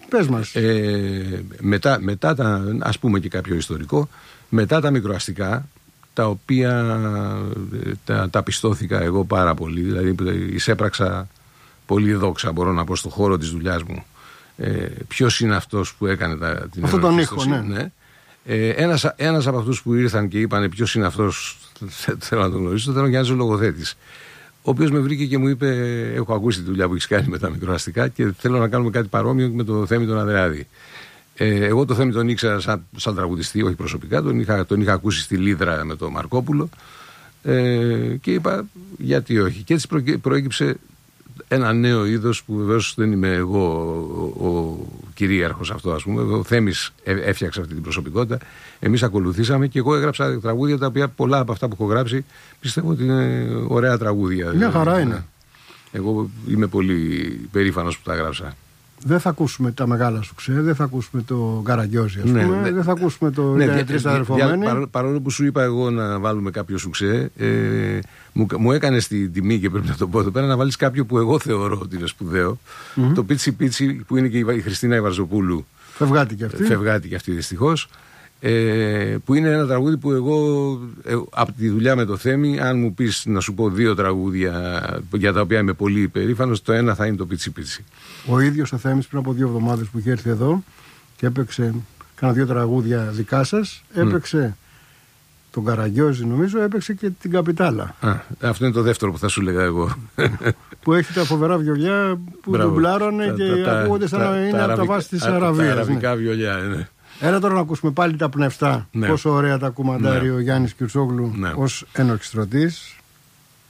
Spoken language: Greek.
Πες μας. Μετά ας πούμε και κάποιο ιστορικό, μετά τα μικροαστικά, τα οποία τα πιστώθηκα εγώ πάρα πολύ, δηλαδή εισέπραξα πολύ δόξα, μπορώ να πω, στον χώρο της δουλειάς μου. Ποιος είναι αυτός που έκανε την αυτό τον ήχο, ναι. Ένας από αυτούς που ήρθαν και είπανε ποιος είναι αυτός, θέλω να τον γνωρίσω, θέλω να είναι ο λογοθέτης, ο οποίος με βρήκε και μου είπε: έχω ακούσει τη δουλειά που έχεις κάνει με τα μικροαστικά και θέλω να κάνουμε κάτι παρόμοιο με το Θέμη τον Ανδρεάδη. Εγώ το Θέμη τον ήξερα σαν τραγουδιστή, όχι προσωπικά, τον είχα ακούσει στη Λίδρα με τον Μαρκόπουλο, και είπα γιατί όχι. Και έτσι προέκυψε ένα νέο είδος που βεβαίως δεν είμαι εγώ ο κυρίαρχος αυτό, ας πούμε. Ο Θέμης έφτιαξε αυτή την προσωπικότητα. Εμείς ακολουθήσαμε και εγώ έγραψα τραγούδια τα οποία πολλά από αυτά που έχω γράψει πιστεύω ότι είναι ωραία τραγούδια. Μια χαρά είναι. Εγώ είμαι πολύ περήφανος που τα έγραψα. Δεν θα ακούσουμε τα μεγάλα σουξέ, δεν θα ακούσουμε το Καραγκιόζη, ας πούμε, δεν θα ακούσουμε το Τρεις Αδερφομένοι. Παρόλο που σου είπα εγώ να βάλουμε κάποιο σουξέ, μου έκανε τη τιμή και πρέπει να το πω εδώ πέρα να βάλεις κάποιο που εγώ θεωρώ ότι είναι σπουδαίο. Το Πίτσι Πίτσι που είναι και η Χριστίνα Ιβαρζοπούλου. Φευγάτη και αυτή δυστυχώς. Που είναι ένα τραγούδι που εγώ από τη δουλειά με το Θέμη, αν μου πεις να σου πω 2 τραγούδια για τα οποία είμαι πολύ υπερήφανος, το ένα θα είναι το Πίτσι Πίτσι. Ο ίδιος ο Θέμης πριν από 2 εβδομάδες που είχε έρθει εδώ και έπαιξε, κάνα 2 τραγούδια δικά σας, έπαιξε τον Καραγκιόζη, νομίζω, έπαιξε και την Καπιτάλα. Αυτό είναι το δεύτερο που θα σου λέγα εγώ. Που έχει τα φοβερά βιολιά που ντουμπλάρωνε και ακούγονται σαν να είναι από τα βάση της Αραβίας. Τα αραβικά βιολιά, ναι. Έλα τώρα να ακούσουμε πάλι τα πνευστά. Πόσο ωραία τα κουμαντάρει ο Γιάννης Κιουρτσόγλου ως ενορχιστρωτής.